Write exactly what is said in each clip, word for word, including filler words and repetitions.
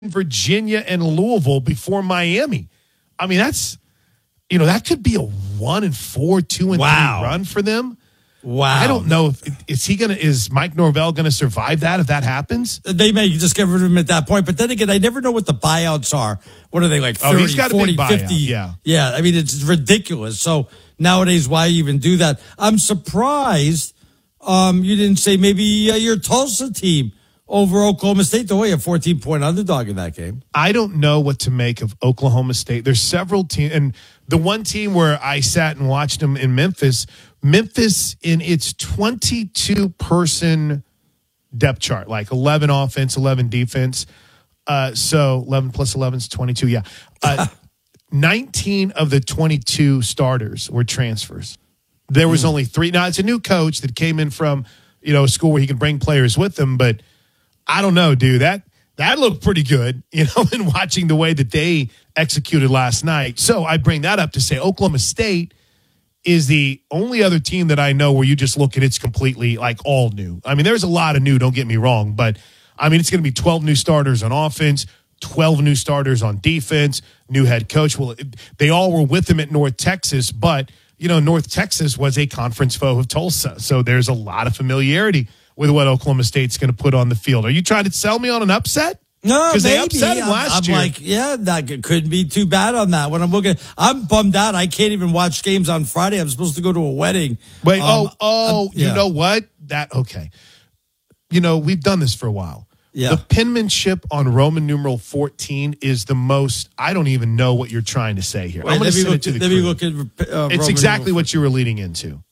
Virginia and Louisville before Miami. I mean, that's, you know, that could be a one and four, two and wow. three run for them. Wow. I don't know if is he gonna is Mike Norvell gonna survive that if that happens? They may just get rid of him at that point, but then again, I never know what the buyouts are. What are they like? thirty, oh, he's got forty, a big buyout, fifty yeah. Yeah. I mean, it's ridiculous. So nowadays, why even do that? I'm surprised um, you didn't say maybe uh, your Tulsa team over Oklahoma State, the way a fourteen point underdog in that game. I don't know what to make of Oklahoma State. There's several teams, and the one team where I sat and watched them in Memphis, Memphis in its twenty-two person depth chart, like eleven offense, eleven defense. Uh, so eleven plus eleven is twenty-two. Yeah. Uh, nineteen of the twenty-two starters were transfers. There was mm. only three. Now, it's a new coach that came in from, you know, a school where he can bring players with him, but I don't know, dude. That that looked pretty good, you know, in watching the way that they executed last night. So I bring that up to say Oklahoma State is the only other team that I know where you just look at it's completely like all new. I mean, there's a lot of new, don't get me wrong, but I mean, it's going to be twelve new starters on offense, twelve new starters on defense, new head coach. Well, they all were with him at North Texas, but, you know, North Texas was a conference foe of Tulsa. So there's a lot of familiarity with what Oklahoma State's going to put on the field. Are you trying to sell me on an upset? No, because they upset him last I'm, I'm year. like, yeah, that couldn't be too bad on that. When I'm looking, I'm bummed out. I can't even watch games on Friday. I'm supposed to go to a wedding. Wait, um, oh, oh, yeah. You know what? That okay. You know, we've done this for a while. Yeah. The penmanship on Roman numeral fourteen is the most. I don't even know what you're trying to say here. Wait, I'm going to send look, it to the let crew. me look at. Uh, it's Roman exactly what you were leading into.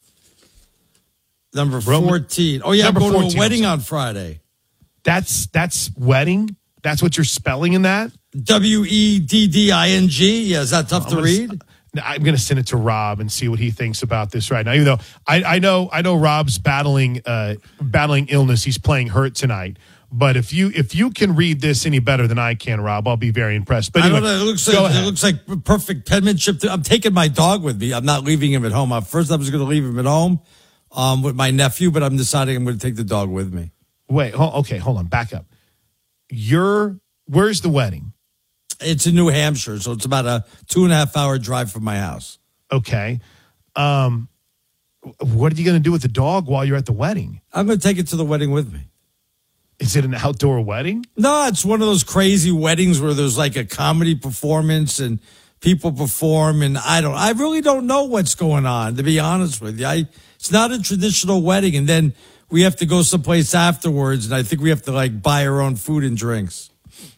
Number Roman, fourteen. Oh yeah, I'm going fourteen, to a wedding on Friday. That's that's wedding. That's what you're spelling in that. W e d d i n g. Yeah, is that tough I'm to gonna, read? I'm going to send it to Rob and see what he thinks about this right now. Even though I, I know I know Rob's battling uh, battling illness. He's playing hurt tonight. But if you if you can read this any better than I can, Rob, I'll be very impressed. But anyway, I don't know. It looks like it looks like perfect penmanship. I'm taking my dog with me. I'm not leaving him at home. At first, I was going to leave him at home um, with my nephew, but I'm deciding I'm going to take the dog with me. Wait, hold, okay, hold on, back up. You're where's the wedding? It's in New Hampshire, so it's about a two and a half hour drive from my house. Okay, um, what are you going to do with the dog while you're at the wedding? I'm going to take it to the wedding with me. Is it an outdoor wedding? No, it's one of those crazy weddings where there's like a comedy performance and people perform, and I don't, I really don't know what's going on, to be honest with you. I, it's not a traditional wedding, and then we have to go someplace afterwards, and I think we have to like buy our own food and drinks.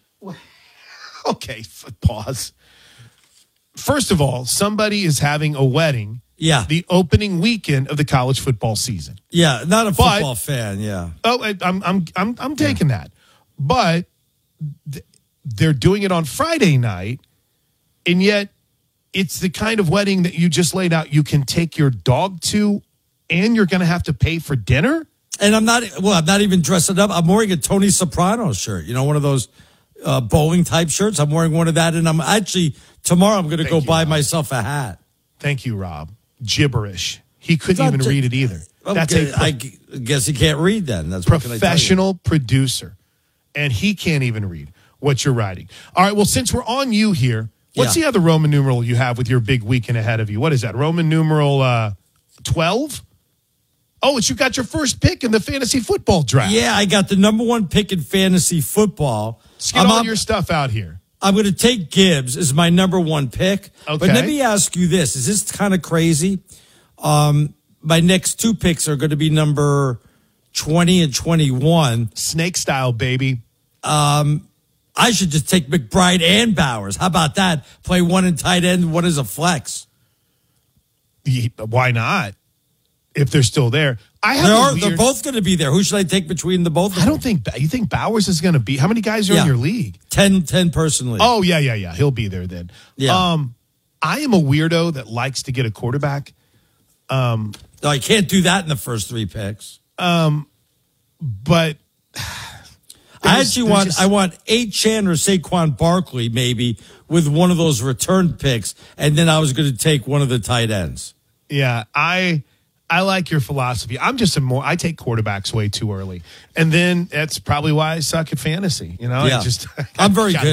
Okay, pause. First of all, somebody is having a wedding. Yeah. The opening weekend of the college football season. Yeah, not a football but, fan, yeah. Oh, I'm I'm I'm I'm taking yeah. that. But th- they're doing it on Friday night, and yet it's the kind of wedding that you just laid out you can take your dog to, and you're going to have to pay for dinner? And I'm not well, I'm not even dressing up. I'm wearing a Tony Soprano shirt, you know, one of those uh, bowling type shirts. I'm wearing one of that, and I'm actually tomorrow I'm going to go you, buy Rob. myself a hat. Thank you, Rob. Gibberish. He couldn't even gi- read it either. Okay, That's a pro- I guess he can't read then. That's professional producer, and he can't even read what you're writing. All right, well, since we're on you here, what's Yeah. the other Roman numeral you have with your big weekend ahead of you? What is that, Roman numeral uh, twelve? Oh, it's you got your first pick in the fantasy football draft. Yeah, I got the number one pick in fantasy football. Let's get I'm all up- your stuff out here. I'm going to take Gibbs as my number one pick. Okay. But let me ask you this. Is this kind of crazy? Um, my next two picks are going to be number twenty and twenty-one. Snake style, baby. Um, I should just take McBride and Bowers. How about that? Play one in tight end, one as a flex. Yeah, why not? If they're still there. I have They a are, weird, they're both going to be there. Who should I take between the both of them? I don't think you think Bowers is going to be. How many guys are Yeah. in your league? ten, ten personally. Oh yeah, yeah, yeah. He'll be there then. Yeah. Um, I am a weirdo that likes to get a quarterback. Um, No, I can't do that in the first three picks. um, but I actually want just, I want eight Chan or Saquon Barkley maybe with one of those return picks, and then I was going to take one of the tight ends. Yeah, I I like your philosophy. I'm just a more. I take quarterbacks way too early, and then that's probably why I suck at fantasy. You know, Yeah. I just I'm very gotta good.